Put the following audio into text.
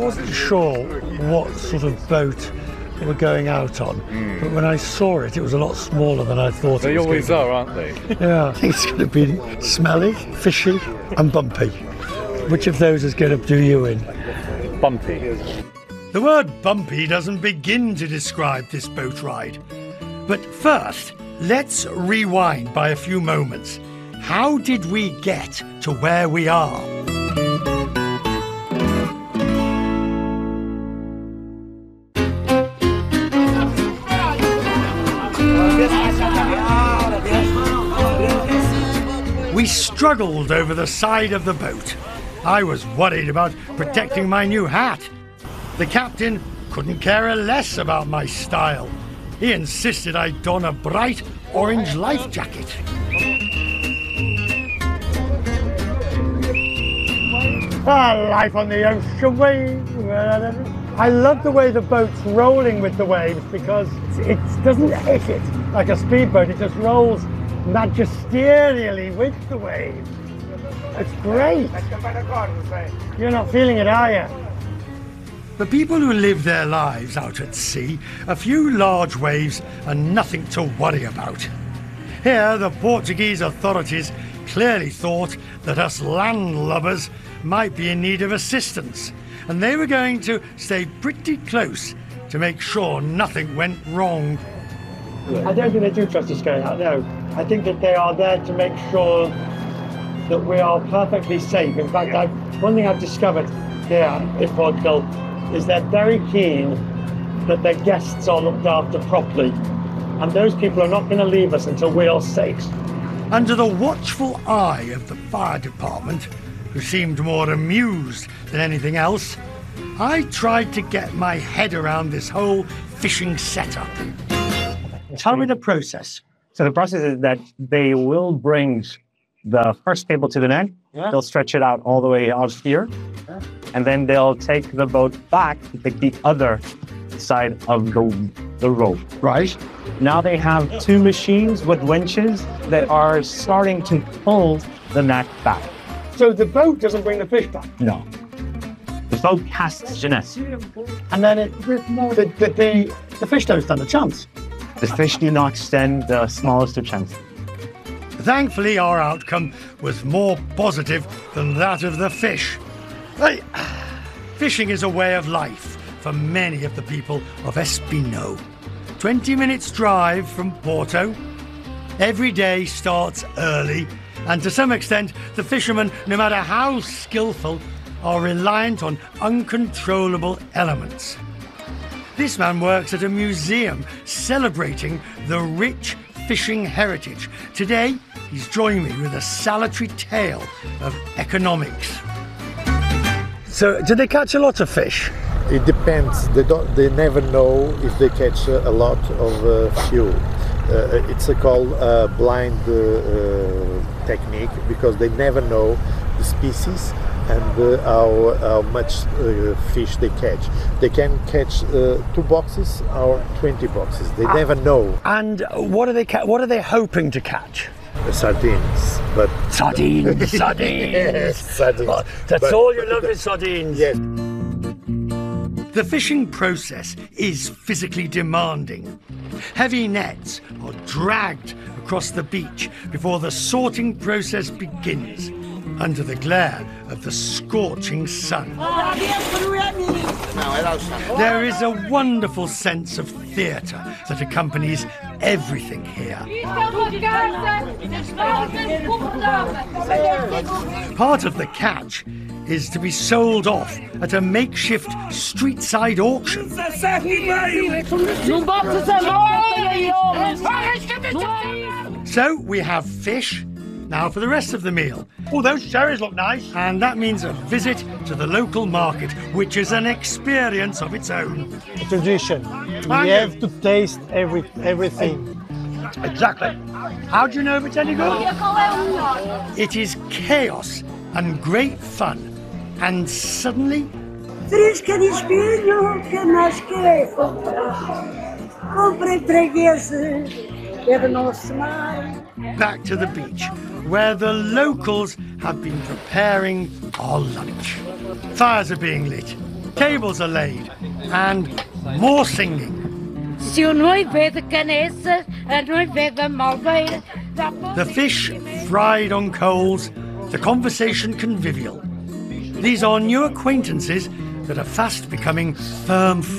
wasn't sure what sort of boat we're going out on, but when I saw it, it was a lot smaller than I thought They it was. always are, aren't they? Yeah, I think it's going to be smelly, fishy, and bumpy. Which of those is going to do you in? Bumpy. The word bumpy doesn't begin to describe this boat ride. But first, let's rewind by a few moments. How did we get to where we are? We struggled over the side of the boat. I was worried about protecting my new hat. The captain couldn't care less about my style. He insisted I don a bright orange life jacket. Life on the ocean wave. I love the way the boat's rolling with the waves because it doesn't hit it like a speedboat. It just rolls magisterially with the waves. It's great. You're not feeling it, are you? For people who live their lives out at sea, a few large waves are nothing to worry about. Here, the Portuguese authorities clearly thought that us landlubbers might be in need of assistance, and they were going to stay pretty close to make sure nothing went wrong. I don't think they do trust us going out, no. I think that they are there to make sure that we are perfectly safe. In fact, one thing I've discovered here in Portugal is they're very keen that their guests are looked after properly. And those people are not going to leave us until we are safe. Under the watchful eye of the fire department, who seemed more amused than anything else, I tried to get my head around this whole fishing setup. Tell me the process. So the process is that they will bring the first cable to the net. Yeah. They'll stretch it out all the way out here. Yeah. And then they'll take the boat back to take the other side of the rope. Right. Now they have two machines with winches that are starting to pull the net back. So the boat doesn't bring the fish back? No. The boat casts the net. And then the fish don't stand a chance? The fish do not stand the smallest of chances. Thankfully, our outcome was more positive than that of the fish. Fishing is a way of life for many of the people of Espinho. 20 minutes drive from Porto. Every day starts early, and to some extent, the fishermen, no matter how skillful, are reliant on uncontrollable elements. This man works at a museum celebrating the rich fishing heritage. Today, he's joined me with a salutary tale of economics. So, do they catch a lot of fish? It depends. They never know if they catch a lot of fuel. It's called blind technique because they never know the species and how much fish they catch. They can catch 2 boxes or 20 boxes. They never know. And what are they hoping to catch? Sardines, but sardines. Yes, sardines. Oh, that's all you love is sardines. Yes. The fishing process is physically demanding. Heavy nets are dragged across the beach before the sorting process begins, under the glare of the scorching sun. There is a wonderful sense of theatre that accompanies everything here. Part of the catch is to be sold off at a makeshift street-side auction. So we have fish. Now for the rest of the meal. Oh, those cherries look nice. And that means a visit to the local market, which is an experience of its own. A tradition. We have to taste everything. Exactly. How do you know if it's any good? It is chaos and great fun. And suddenly... Fresca de espinho, que mais quer comprei 3 vezes. Back to the beach, where the locals have been preparing our lunch. Fires are being lit, tables are laid, and more singing. Se o noivo é de Caneças, a noiva é da Malveira. The fish fried on coals, the conversation convivial. These are new acquaintances that are fast becoming firm